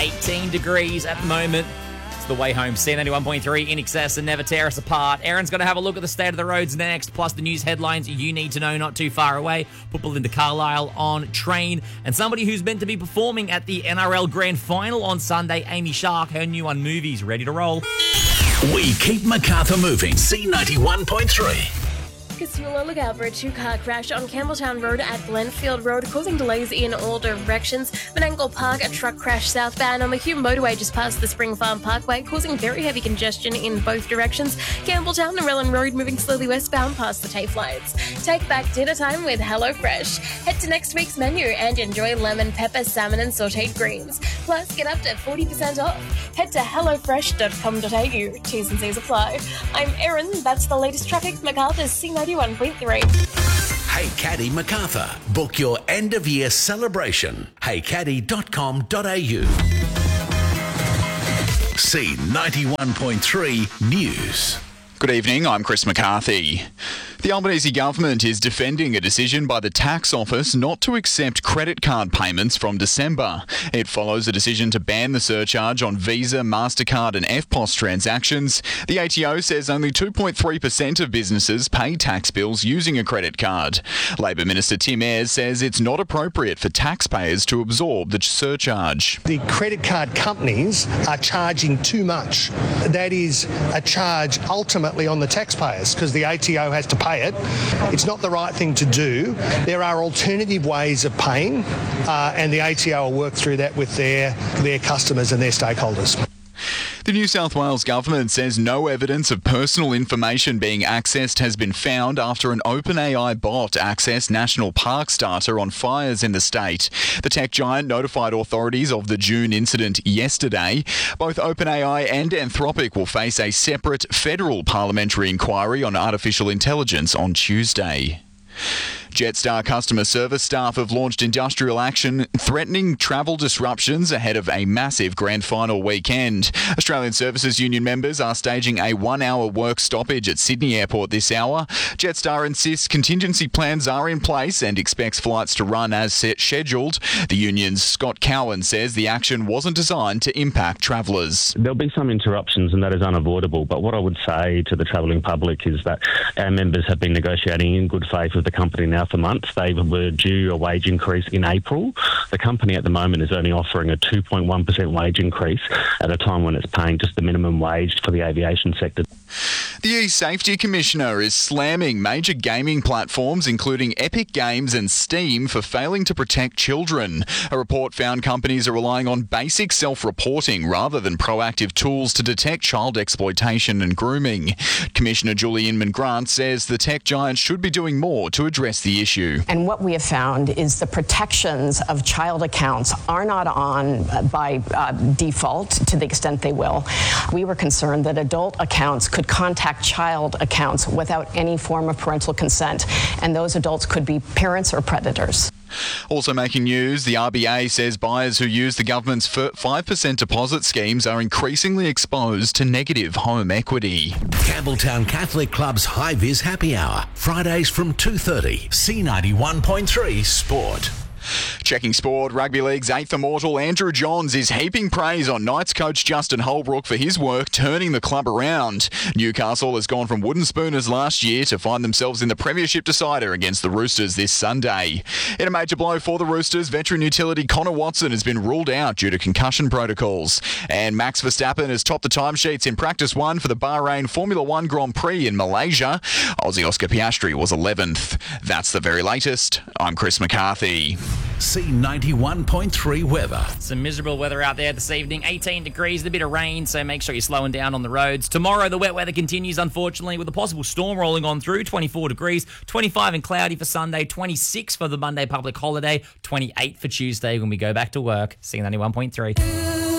18 degrees at the moment. It's the way home. C91.3 in excess and never tear us apart. Aaron's going to have a look at the state of the roads next, plus the news headlines you need to know not too far away. Put Belinda Carlisle on train. And somebody who's meant to be performing at the NRL Grand Final on Sunday, Amy Shark, her new one, Movies, ready to roll. We keep Macarthur moving. C91.3. Casula, look out for a two-car crash on Campbelltown Road at Glenfield Road, causing delays in all directions. Menangle Park, a truck crash southbound on the Hume motorway just past the Spring Farm Parkway, causing very heavy congestion in both directions. Campbelltown, Narellan Road, moving slowly westbound past the TAFE lights. Take back dinner time with HelloFresh. Head to next week's menu and enjoy lemon, pepper, salmon and sautéed greens. Plus, get up to 40% off. Head to hellofresh.com.au. T's and C's apply. I'm Erin. That's the latest traffic. Macarthur's C91.3. Hey Caddy Macarthur. Book your end of year celebration. heycaddy.com.au. C91.3 News. Good evening, I'm Chris McCarthy. The Albanese government is defending a decision by the Tax Office not to accept credit card payments from December. It follows a decision to ban the surcharge on Visa, MasterCard and EFTPOS transactions. The ATO says only 2.3% of businesses pay tax bills using a credit card. Labor Minister Tim Ayres says it's not appropriate for taxpayers to absorb the surcharge. The credit card companies are charging too much. That is a charge ultimately on the taxpayers because the ATO has to pay it. It's not the right thing to do. There are alternative ways of paying and the ATO will work through that with their customers and their stakeholders. The New South Wales government says no evidence of personal information being accessed has been found after an OpenAI bot accessed national parks data on fires in the state. The tech giant notified authorities of the June incident yesterday. Both OpenAI and Anthropic will face a separate federal parliamentary inquiry on artificial intelligence on Tuesday. Jetstar customer service staff have launched industrial action threatening travel disruptions ahead of a massive grand final weekend. Australian Services Union members are staging a 1-hour work stoppage at Sydney Airport this hour. Jetstar insists contingency plans are in place and expects flights to run as scheduled. The union's Scott Cowan says the action wasn't designed to impact travellers. There'll be some interruptions and that is unavoidable, but what I would say to the travelling public is that our members have been negotiating in good faith with the company now for months. They were due a wage increase in April. The company at the moment is only offering a 2.1% wage increase at a time when it's paying just the minimum wage for the aviation sector. The E-Safety Commissioner is slamming major gaming platforms including Epic Games and Steam for failing to protect children. A report found companies are relying on basic self-reporting rather than proactive tools to detect child exploitation and grooming. Commissioner Julie Inman-Grant says the tech giant should be doing more to address the issue. And what we have found is the protections of child accounts are not on by default to the extent they will. We were concerned that adult accounts could contact child accounts without any form of parental consent, and those adults could be parents or predators. Also making news, the RBA says buyers who use the government's 5% deposit schemes are increasingly exposed to negative home equity. Campbelltown Catholic Club's High Vis Happy Hour, Fridays from 2:30. C91.3 Sport. Checking sport, Rugby League's eighth immortal Andrew Johns is heaping praise on Knights coach Justin Holbrook for his work turning the club around. Newcastle has gone from wooden spooners last year to find themselves in the premiership decider against the Roosters this Sunday. In a major blow for the Roosters, veteran utility Connor Watson has been ruled out due to concussion protocols. And Max Verstappen has topped the timesheets in practice 1 for the Bahrain Formula 1 Grand Prix in Malaysia. Aussie Oscar Piastri was 11th. That's the very latest. I'm Chris McCarthy. C91.3 weather. Some miserable weather out there this evening. 18 degrees, a bit of rain, so make sure you're slowing down on the roads. Tomorrow, the wet weather continues, unfortunately, with a possible storm rolling on through. 24 degrees, 25 and cloudy for Sunday, 26 for the Monday public holiday, 28 for Tuesday when we go back to work. C91.3.